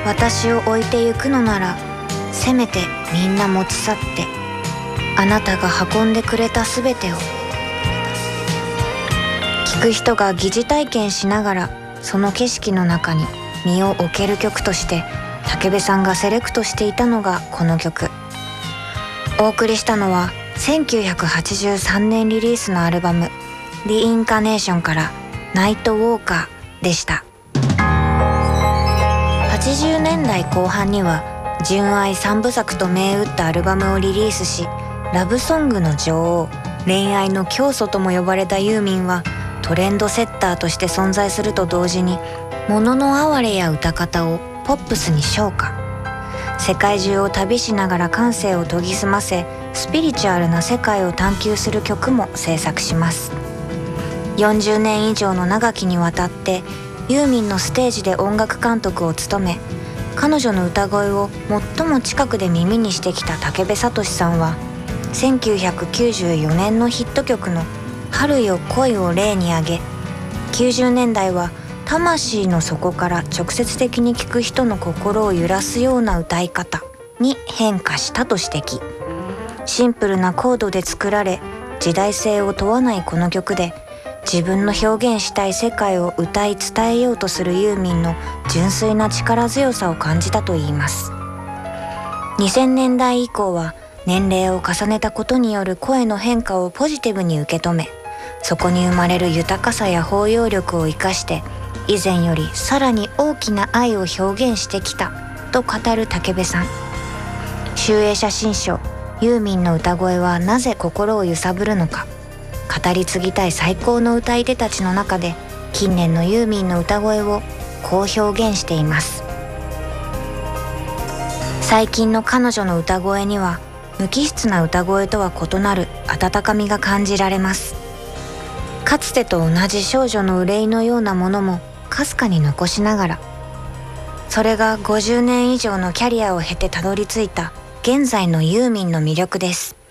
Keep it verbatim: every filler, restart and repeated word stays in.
私を置いてゆくのならせめてみんな持ち去って、あなたが運んでくれたすべてを。聞く人が疑似体験しながらその景色の中に身を置ける曲として武部さんがセレクトしていたのがこの曲。お送りしたのはせんきゅうひゃくはちじゅうさんねんリリースのアルバム「リインカネーション」から「ナイトウォーカー」でした。はちじゅうねんだいこう半には純愛三部作と銘打ったアルバムをリリースし、ラブソングの女王、恋愛の教祖とも呼ばれたユーミンはトレンドセッターとして存在すると同時に、物の哀れや歌方をポップスに昇華。世界中を旅しながら感性を研ぎ澄ませ、スピリチュアルな世界を探求する曲も制作します。よんじゅうねん以上の長きにわたってユーミンのステージで音楽監督を務め、彼女の歌声を最も近くで耳にしてきた武部聡さんは、せんきゅうひゃくきゅうじゅうよねんのヒット曲の「春よ恋」を例に挙げ、きゅうじゅうねんだいは魂の底から直接的に聴く人の心を揺らすような歌い方に変化したと指摘。シンプルなコードで作られ、時代性を問わないこの曲で、自分の表現したい世界を歌い伝えようとするユーミンの純粋な力強さを感じたといいます。にせんねんだい以降は年齢を重ねたことによる声の変化をポジティブに受け止め、そこに生まれる豊かさや包容力を生かして以前よりさらに大きな愛を表現してきたと語る武部さん。集英写真書ユーミンの歌声はなぜ心を揺さぶるのか、語り継ぎたい最高の歌い手たちの中で近年のユーミンの歌声をこう表現しています。最近の彼女の歌声には無機質な歌声とは異なる温かみが感じられます。かつてと同じ少女の憂いのようなものもかすかに残しながら、それがごじゅうねん以上のキャリアを経てたどり着いた現在のユーミンの魅力です。